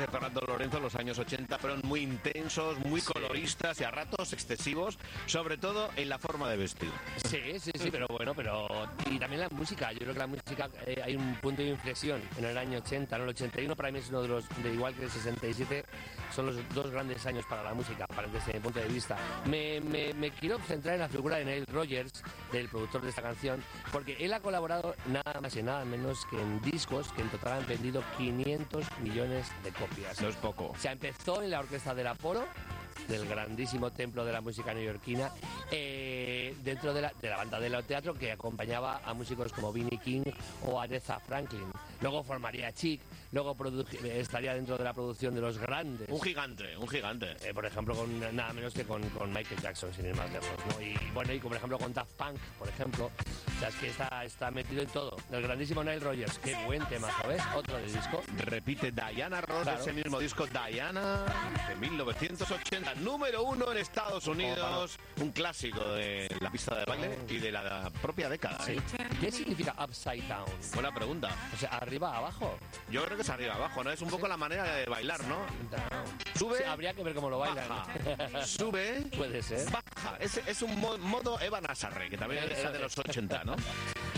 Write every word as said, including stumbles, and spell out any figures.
dice Fernando Lorenzo, los años ochenta fueron muy intensos, muy Sí. coloristas y a ratos excesivos, sobre todo en la forma de vestir. Sí, sí, sí, pero bueno, pero... Y también la música, yo creo que la música, eh, hay un punto de inflexión en el año ochenta, ¿no? El ochenta y uno para mí es uno de los, de igual que el sesenta y siete, son los dos grandes años para la música, para, desde mi punto de vista. Me, me, me quiero centrar en la figura de Nile Rodgers, del productor de esta canción, porque él ha colaborado nada más y nada menos que en discos que en total han vendido quinientos millones de copias. No es poco. O sea, empezó en la orquesta del Apolo, del grandísimo templo de la música neoyorquina, eh, dentro de la, de la banda de teatro que acompañaba a músicos como B B King o Aretha Franklin. Luego formaría Chic, luego produ- estaría dentro de la producción de los grandes. Un gigante, un gigante. Eh, por ejemplo, con nada menos que con, con Michael Jackson, sin ir más lejos, ¿no? Y bueno, y por ejemplo con Daft Punk, por ejemplo. O sea, es que está, está metido en todo. El grandísimo Nile Rodgers, qué buen tema, ¿sabes? Otro del disco. Repite Diana Ross, Claro. ese mismo disco Diana de mil novecientos ochenta, número uno en Estados Unidos, un clásico de la pista de baile y de la propia década. Sí. ¿eh? ¿Qué significa upside down? Buena pregunta. O sea, arriba, abajo. Yo creo que es arriba abajo, ¿no? Es un poco la manera de bailar, ¿no? Sube, Sí, habría que ver cómo lo bailan. baja, sube, Puede ser. baja. Es, es un mo- modo Eva Nazarre, que también Eso era de es. los ochenta, ¿no?